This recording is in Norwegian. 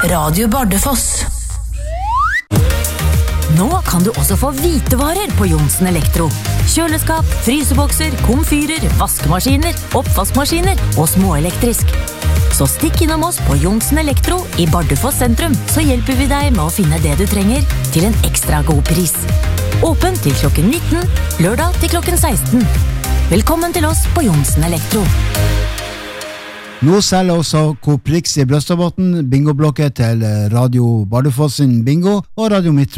Radio Bardufoss. Nå kan du også få hvitevarer på Johnsen Elektro. Kjøleskap, frysebokser, komfyrer, vaskemaskiner, oppvaskmaskiner og småelektrisk. Så stikk innom oss på Johnsen Elektro i Bardufoss sentrum, så hjelper vi deg med å finne det du trenger til en ekstra god pris. Åpen til klokken 19, lørdag til klokken 16. Velkommen til oss på Johnsen Elektro. Nå selger også Coop Rix i Brøstadbotn bingoblokker til Radio Bardufoss sin bingo og Radio Midt